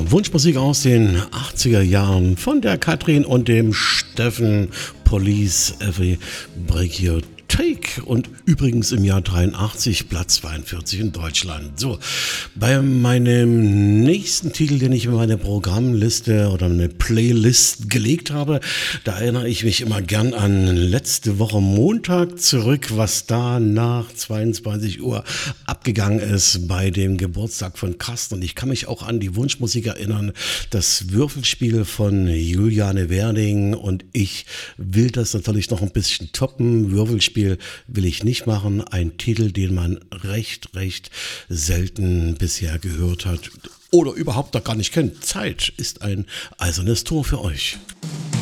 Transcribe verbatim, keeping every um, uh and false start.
Wunschmusik aus den achtziger Jahren von der Katrin und dem Steffen. Police Every Break Your Take und übrigens im Jahr dreiundachtzig Platz zweiundvierzig in Deutschland. So, bei meinem nächsten Titel, den ich in meine Programmliste oder eine Playlist gelegt habe, da erinnere ich mich immer gern an letzte Woche Montag zurück, was da nach zweiundzwanzig Uhr abgegangen ist bei dem Geburtstag von Carsten. Und ich kann mich auch an die Wunschmusik erinnern, das Würfelspiel von Juliane Werding, und ich will das natürlich noch ein bisschen toppen. Würfelspiel will ich nicht machen. Ein Titel, den man recht, recht selten bisher gehört hat oder überhaupt noch gar nicht kennt. Zeit ist ein eisernes Tor für euch.